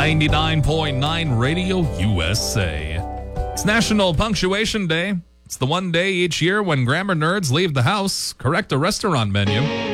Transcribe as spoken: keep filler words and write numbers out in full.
ninety-nine point nine Radio U S A. It's National Punctuation Day. It's the one day each year when grammar nerds leave the house, correct a restaurant menu.